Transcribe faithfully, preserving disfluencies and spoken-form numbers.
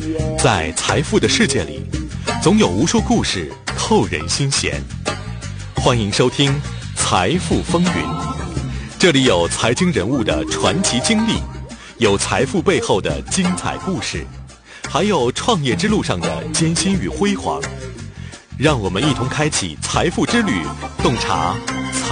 在财富的世界里，总有无数故事扣人心弦。欢迎收听《财富风云》，这里有财经人物的传奇经历，有财富背后的精彩故事，还有创业之路上的艰辛与辉煌。让我们一同开启财富之旅，洞察